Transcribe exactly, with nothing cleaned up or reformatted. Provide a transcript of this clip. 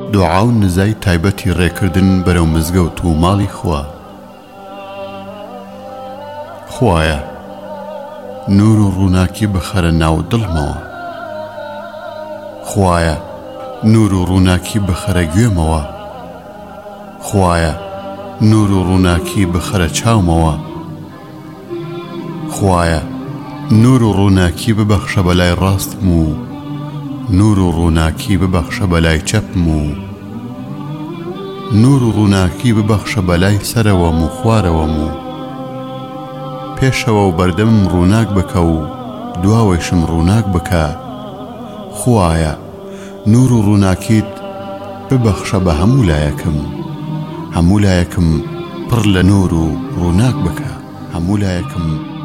دوعا و نزای تایبەتی ڕێکردن بەرەو مزگەوت و ماڵی خوا. خوایە نور و ڕووناکی بخەرە ناو دڵمەوە. خوایە نور و ڕووناکی بخەرە گوێمەوە. خوایە نور و ڕووناکی بخەرە چاومەوە. خوایە نور و ڕووناکی ببەخشە بەلای ڕاستم و نور و ڕووناکی ببەخشە بەلای چەپم و نور و ڕووناکی ببەخشە بەلای سەرەوەم و خوارەوەم و پێشەوە و بەردەمم ڕووناک بکە و دواوەیشم ڕووناک بکە. خوایە نور و ڕووناکیت ببەخشە بە هەموو لایەکم، هەموو لایەکم پڕ لە نور و ڕووناک بکە، هەموو لایەکم